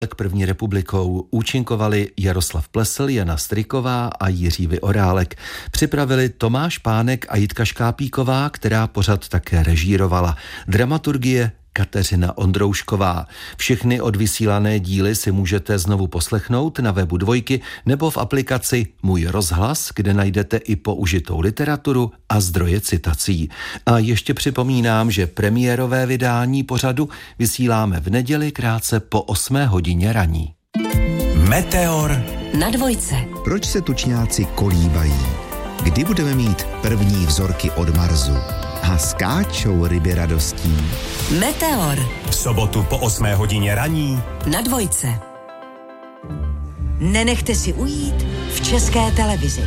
První republikou účinkovali Jaroslav Plesl, Jana Stryková a Jiří Vyorálek. Připravili Tomáš Pánek a Jitka Škápíková, která pořad také režírovala. Dramaturgie Kateřina Ondroušková. Všechny odvysílané díly si můžete znovu poslechnout na webu Dvojky nebo v aplikaci Můj rozhlas, kde najdete i použitou literaturu a zdroje citací. A ještě připomínám, že premiérové vydání pořadu vysíláme v neděli krátce po 8 hodině raní. Meteor na Dvojce. Proč se tučňáci kolíbají? Kdy budeme mít první vzorky od Marsu? A skáčou ryby radostí. Meteor. V sobotu po 8 hodině raní na Dvojce. Nenechte si ujít v České televizi.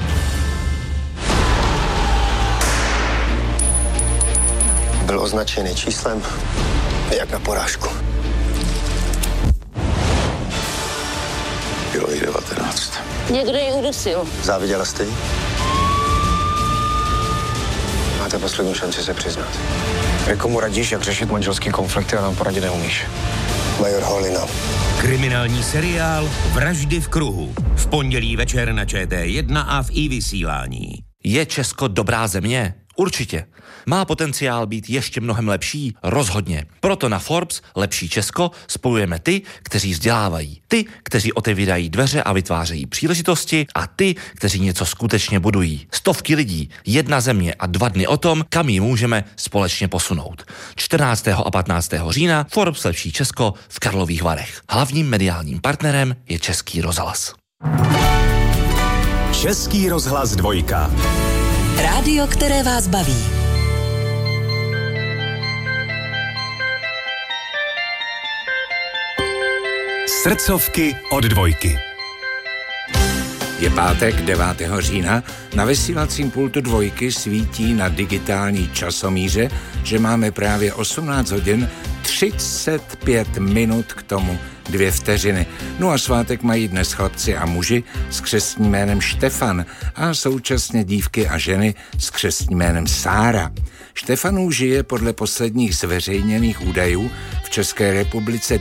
Byl označený číslem jak na porážku. Bylo jí 19. Někdo ji udusil. Záviděla jste jí? Máte poslední šanci se přiznat. Komu radíš, jak řešit manželský konflikty, a nám poradit neumíš. Major Holina. kriminální seriál Vraždy v kruhu. V pondělí večer na ČT1 a v iVysílání. Je Česko dobrá země? Určitě. Má potenciál být ještě mnohem lepší? Rozhodně. Proto na Forbes Lepší Česko spojujeme ty, kteří vzdělávají, ty, kteří otevírají dveře a vytvářejí příležitosti a ty, kteří něco skutečně budují. Stovky lidí, jedna země a 2 dny o tom, kam ji můžeme společně posunout. 14. a 15. října Forbes Lepší Česko v Karlových Varech. Hlavním mediálním partnerem je Český rozhlas. Český rozhlas 2. Rádio, které vás baví. Srdcovky od 2. Je pátek 9. října, na vysílacím pultu 2 svítí na digitální časomíře, že máme právě 18 hodin 35 minut k tomu 2 vteřiny. No a svátek mají dnes chlapci a muži s křestním jménem Štefan a současně dívky a ženy s křestním jménem Sára. Štefanů žije podle posledních zveřejněných údajů v České republice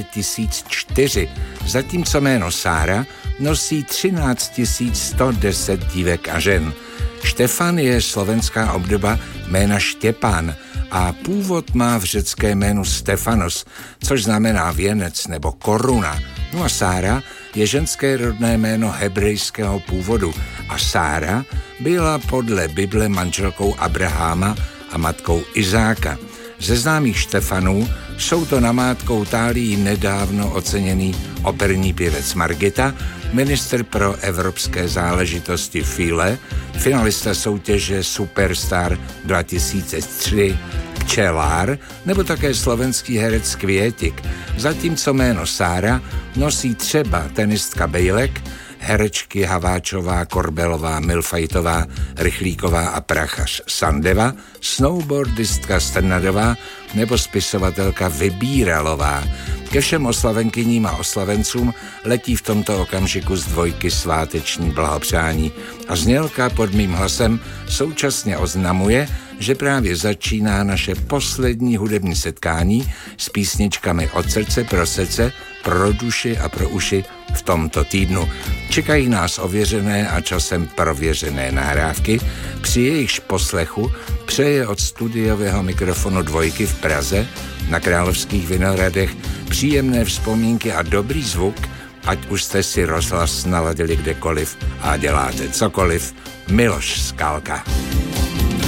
9004, zatímco jméno Sára nosí 13 110 dívek a žen. Štefan je slovenská obdoba jména Štěpán a původ má v řecké jménu Stefanos, což znamená věnec nebo koruna. No a Sára je ženské rodné jméno hebrejského původu a Sára byla podle Bible manželkou Abraháma a matkou Izáka. Ze známých Štefanů jsou to namátkou Tálií nedávno oceněný operní pěvec Margita, ministr pro evropské záležitosti File, finalista soutěže Superstar 2003 Kčelár nebo také slovenský herec Květik, zatímco jméno Sára nosí třeba tenistka Bejlek, herečky Haváčová, Korbelová, Milfajtová, Rychlíková a Prachař Sandeva, snowboardistka Strnadová nebo spisovatelka Vybíralová. Ke všem oslavenkyním a oslavencům letí v tomto okamžiku z 2 sváteční blahopřání a znělka pod mým hlasem současně oznamuje, že právě začíná naše poslední hudební setkání s písničkami od srdce pro srdce, pro duši a pro uši v tomto týdnu. Čekají nás ověřené a časem prověřené nahrávky, při jejichž poslechu přeje od studiového mikrofonu 2 v Praze na Královských Vinohradech příjemné vzpomínky a dobrý zvuk, ať už jste si rozhlas naladili kdekoliv a děláte cokoliv. Miloš Skalka.